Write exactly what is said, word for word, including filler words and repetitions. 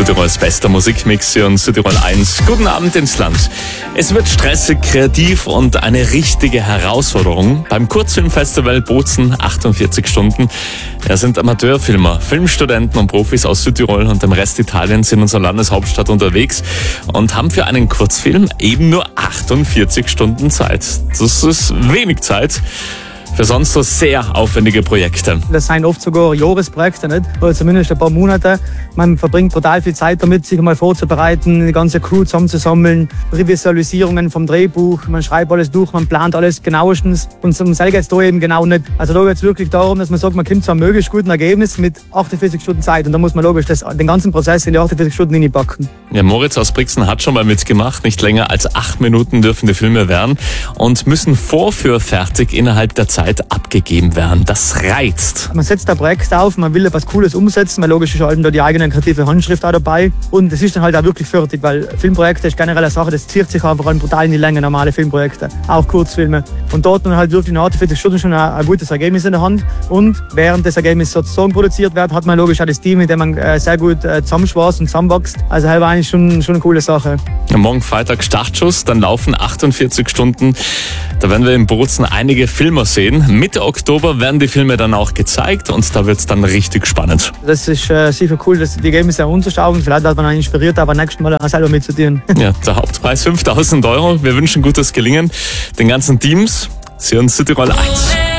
Südtirols bester Musikmix hier und Südtirol eins. Guten Abend ins Land. Es wird stressig, kreativ und eine richtige Herausforderung. Beim Kurzfilmfestival Bozen achtundvierzig Stunden. Da sind Amateurfilmer, Filmstudenten und Profis aus Südtirol und dem Rest Italiens in unserer Landeshauptstadt unterwegs und haben für einen Kurzfilm eben nur achtundvierzig Stunden Zeit. Das ist wenig Zeit für sonst so sehr aufwendige Projekte. Das sind oft sogar Jahresprojekte, nicht? Oder zumindest ein paar Monate. Man verbringt total viel Zeit damit, sich mal vorzubereiten, die ganze Crew zusammenzusammeln, Revisualisierungen vom Drehbuch, man schreibt alles durch, man plant alles genauestens. Und um das geht es da eben genau nicht. Also da geht es wirklich darum, dass man sagt, man kommt zu einem möglichst guten Ergebnis mit achtundvierzig Stunden Zeit. Und da muss man logisch das, den ganzen Prozess in die achtundvierzig Stunden hineinpacken. Ja, Moritz aus Brixen hat schon mal mitgemacht. Nicht länger als acht Minuten dürfen die Filme werden und müssen vorführfertig innerhalb der Zeit abgegeben werden. Das reizt. Man setzt ein Projekt auf, man will etwas Cooles umsetzen, weil logisch ist halt da die eigene kreative Handschrift auch dabei. Und es ist dann halt auch wirklich fertig, weil Filmprojekte ist generell eine Sache, das zieht sich einfach brutal in die Länge, normale Filmprojekte, auch Kurzfilme. Und dort dann halt wirklich nach achtundvierzig Stunden schon ein, ein gutes Ergebnis in der Hand. Und während das Ergebnis sozusagen produziert wird, hat man logisch auch das Team, mit dem man äh, sehr gut äh, zusammenschweißt und zusammenwächst. Also halt war eigentlich schon, schon eine coole Sache. Ja, morgen Freitag Startschuss, dann laufen achtundvierzig Stunden. Da werden wir in Bozen einige Filme sehen. Mitte Oktober werden die Filme dann auch gezeigt und da wird es dann richtig spannend. Das ist äh, sicher cool, dass die Ergebnisse anzuschauen. Vielleicht hat man einen inspiriert, aber nächstes Mal auch selber mitzutun. Ja, der Hauptpreis fünftausend Euro. Wir wünschen gutes Gelingen den ganzen Teams. Sie hören Südtirol eins.